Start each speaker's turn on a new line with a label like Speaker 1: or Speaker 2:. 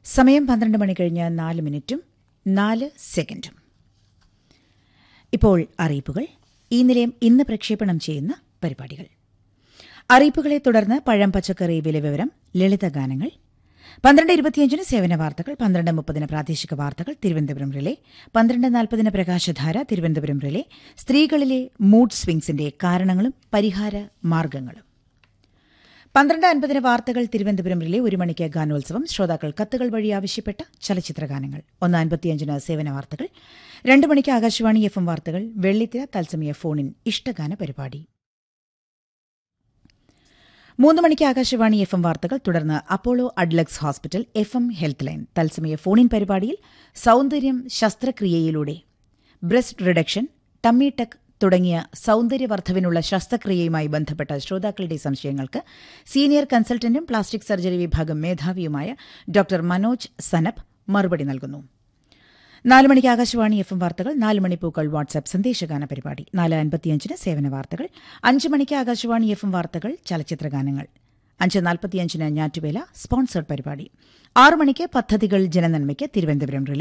Speaker 1: സമയം 12 മണി കഴിഞ്ഞ് 4 മിനിറ്റും 4 സെക്കൻഡും. ഇപ്പോൾ അറിയിപ്പുകൾ. ഈ നിലയം ഇന്ന് പ്രക്ഷേപണം ചെയ്യുന്ന പരിപാടികൾ. അറിയിപ്പുകളെ തുടർന്ന് പഴം പച്ചക്കറി വില വിവരം, ലളിതഗാനങ്ങൾ. 12:25 സേവന വാർത്തകൾ, 12:30 പ്രാദേശിക വാർത്തകൾ തിരുവനന്തപുരം റിലേ, 12:40 പ്രകാശധാര തിരുവനന്തപുരം റിലേ, സ്ത്രീകളിലെ മൂഡ് സ്വിംഗ്സിന്റെ കാരണങ്ങളും പരിഹാര മാർഗങ്ങളും. 12:50 വാർത്തകൾ തിരുവനന്തപുരം റിലേ, 1 മണിക്ക് ഗാനോത്സവം, ശ്രോതാക്കൾ കത്തുകൾ വഴി ആവശ്യപ്പെട്ട ചലച്ചിത്രഗാനങ്ങൾ. 1:55 സേവന വാർത്തകൾ, 2 മണിക്ക് ആകാശവാണി FM വാർത്തകൾ, വെള്ളിത്തിര തത്സമയ ഫോണിൻ ഇഷ്ടഗാന പരിപാടി. 3 മണിക്ക് ആകാശവാണി FM വാർത്തകൾ, തുടർന്ന് Apollo Adlux hospital FM health line തത്സമയ ഫോണിൻ പരിപാടിയിൽ സൌന്ദര്യം ശസ്ത്രക്രിയയിലൂടെ ബ്രസ്റ്റ് റിഡക്ഷൻ, ടമ്മി ടക്ക് തുടങ്ങിയ സൌന്ദര്യവർദ്ധവിനുള്ള ശസ്ത്രക്രിയയുമായി ബന്ധപ്പെട്ട ശ്രോതാക്കളുടെ സംശയങ്ങൾക്ക് സീനിയർ കൺസൾട്ടന്റും പ്ലാസ്റ്റിക് സർജറി വിഭാഗം മേധാവിയുമായ ഡോക്ടർ മനോജ് സനപ് മറുപടി നൽകുന്നു. 4 മണിക്ക് ആകാശവാണി FM വാർത്തകൾ, 4 മണിപ്പൂക്കൾ വാട്സ്ആപ്പ് സന്ദേശഗാന പരിപാടി. 4:55 സേവന വാർത്തകൾ, 5 മണിക്ക് ആകാശവാണി FM വാർത്തകൾ, ചലച്ചിത്രഗാനങ്ങൾ. 5:45 ഞാറ്റുവേല സ്പോൺസേഡ് പരിപാടി. 6 മണിക്ക് പദ്ധതികൾ ജനനന്മയ്ക്ക് തിരുവനന്തപുരം റിലേ.